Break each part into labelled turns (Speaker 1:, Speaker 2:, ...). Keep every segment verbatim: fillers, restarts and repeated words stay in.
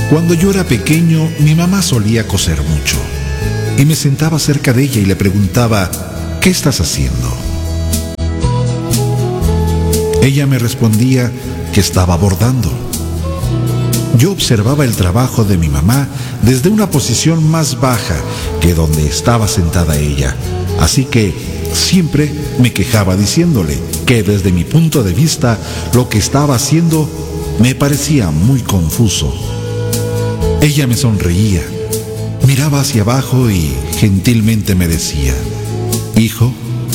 Speaker 1: Cuando yo era pequeño, mi mamá solía coser mucho. Y me sentaba cerca de ella y le preguntaba, ¿qué estás haciendo? Ella me respondía que estaba bordando. Yo observaba el trabajo de mi mamá desde una posición más baja que donde estaba sentada ella. Así que siempre me quejaba diciéndole que desde mi punto de vista lo que estaba haciendo me parecía muy confuso. Ella me sonreía, miraba hacia abajo y gentilmente me decía, hijo,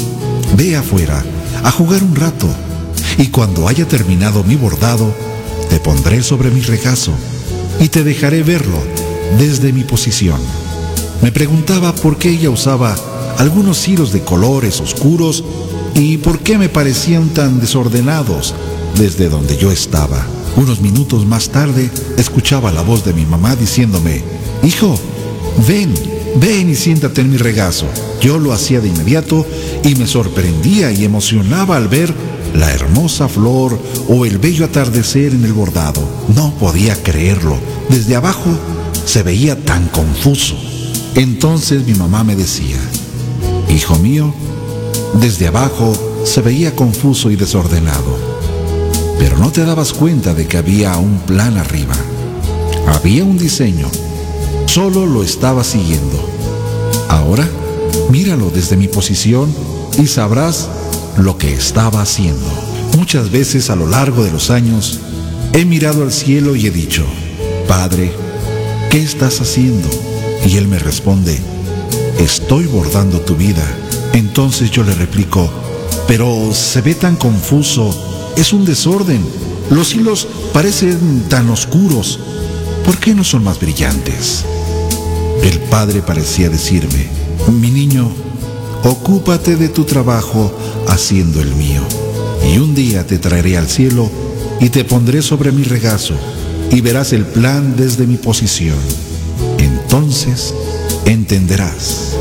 Speaker 1: ve afuera a jugar un rato y cuando haya terminado mi bordado, te pondré sobre mi regazo y te dejaré verlo desde mi posición. Me preguntaba por qué ella usaba algunos hilos de colores oscuros y por qué me parecían tan desordenados desde donde yo estaba. Unos minutos más tarde, escuchaba la voz de mi mamá diciéndome, hijo, ven, ven y siéntate en mi regazo. Yo lo hacía de inmediato y me sorprendía y emocionaba al ver la hermosa flor o el bello atardecer en el bordado. No podía creerlo. Desde abajo se veía tan confuso. Entonces mi mamá me decía, hijo mío, desde abajo se veía confuso y desordenado, pero no te dabas cuenta de que había un plan arriba. Había un diseño, solo lo estaba siguiendo. Ahora, míralo desde mi posición y sabrás lo que estaba haciendo. Muchas veces a lo largo de los años he mirado al cielo y he dicho, Padre, ¿qué estás haciendo? Y Él me responde, estoy bordando tu vida. Entonces yo le replico, pero se ve tan confuso, es un desorden, los hilos parecen tan oscuros, ¿por qué no son más brillantes? El Padre parecía decirme, mi niño, ocúpate de tu trabajo haciendo el mío, y un día te traeré al cielo y te pondré sobre mi regazo, y verás el plan desde mi posición. Entonces entenderás.